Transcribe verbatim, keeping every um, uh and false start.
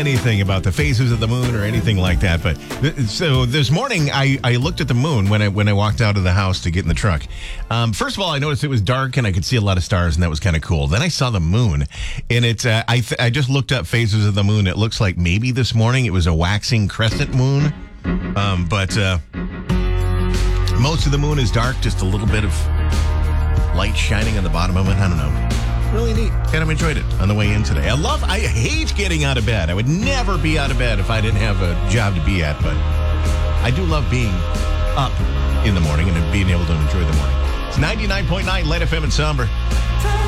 anything about the phases of the moon or anything like that. But th- so this morning, I, I looked at the moon when I when I walked out of the house to get in the truck. Um, first of all, I noticed it was dark and I could see a lot of stars, and that was kind of cool. Then I saw the moon, and it's uh, I th- I just looked up phases of the moon. It looks like maybe this morning it was a waxing crescent moon, um, but uh, most of the moon is dark, just a little bit of light shining on the bottom of it. I don't know. Really neat. Kind of enjoyed it on the way in today. I love, I hate getting out of bed. I would never be out of bed if I didn't have a job to be at, but I do love being up in the morning and being able to enjoy the morning. It's ninety-nine point nine Light F M in Somber.